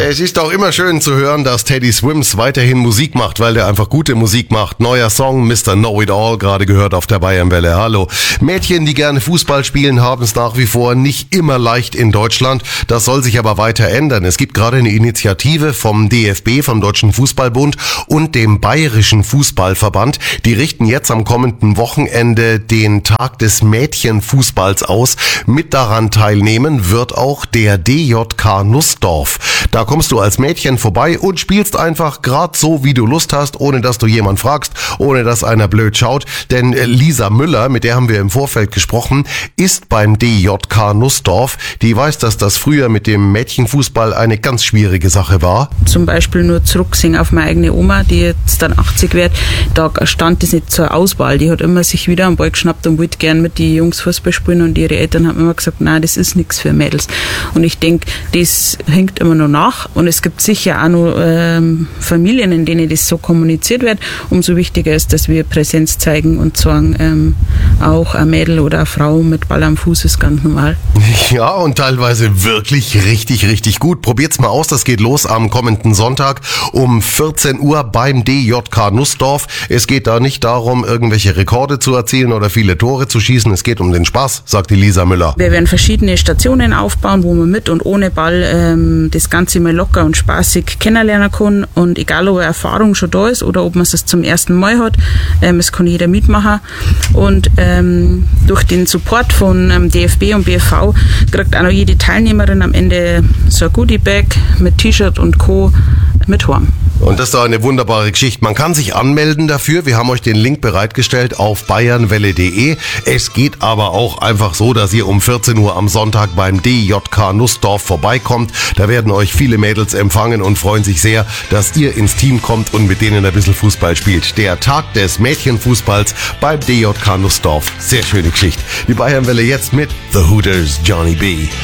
Es ist auch immer schön zu hören, dass Teddy Swims weiterhin Musik macht, weil der einfach gute Musik macht. Neuer Song, Mr. Know-It-All, gerade gehört auf der Bayernwelle. Hallo. Mädchen, die gerne Fußball spielen, haben es nach wie vor nicht immer leicht in Deutschland. Das soll sich aber weiter ändern. Es gibt gerade eine Initiative vom DFB, vom Deutschen Fußballbund und dem Bayerischen Fußballverband. Die richten jetzt am kommenden Wochenende den Tag des Mädchenfußballs aus. Mit daran teilnehmen wird auch der DJK Nussdorf. Da kommst du als Mädchen vorbei und spielst einfach grad so, wie du Lust hast, ohne dass du jemand fragst, ohne dass einer blöd schaut. Denn Lisa Müller, mit der haben wir im Vorfeld gesprochen, ist beim DJK Nussdorf. Die weiß, dass das früher mit dem Mädchenfußball eine ganz schwierige Sache war. Zum Beispiel nur zurücksehen auf meine eigene Oma, die jetzt dann 80 wird. Da stand das nicht zur Auswahl. Die hat immer sich wieder am Ball geschnappt und wollte gern mit den Jungs Fußball spielen. Und ihre Eltern haben immer gesagt, nein, das ist nichts für Mädels. Und ich denke, das hinkt immer noch nach. Und es gibt sicher auch noch Familien, in denen das so kommuniziert wird. Umso wichtiger ist, dass wir Präsenz zeigen und sagen, auch ein Mädel oder eine Frau mit Ball am Fuß ist ganz normal. Ja, und teilweise wirklich richtig gut. Probiert's mal aus, das geht los am kommenden Sonntag um 14 Uhr beim DJK Nussdorf. Es geht da nicht darum, irgendwelche Rekorde zu erzielen oder viele Tore zu schießen. Es geht um den Spaß, sagt die Lisa Müller. Wir werden verschiedene Stationen aufbauen, wo man mit und ohne Ball das Ganze mal locker und spaßig kennenlernen kann. Und egal, ob eine Erfahrung schon da ist oder ob man es zum ersten Mal hat, es kann jeder mitmachen. Und durch den Support von DFB und BFV kriegt auch noch jede Teilnehmerin am Ende so ein Goodie-Bag mit T-Shirt und Co. mit heim. Und das ist doch eine wunderbare Geschichte. Man kann sich anmelden dafür. Wir haben euch den Link bereitgestellt auf bayernwelle.de. Es geht aber auch einfach so, dass ihr um 14 Uhr am Sonntag beim DJK Nussdorf vorbeikommt. Da werden euch viele Mädels empfangen und freuen sich sehr, dass ihr ins Team kommt und mit denen ein bisschen Fußball spielt. Der Tag des Mädchenfußballs beim DJK Nussdorf. Sehr schöne Geschichte. Die Bayernwelle jetzt mit The Hooters, Johnny B.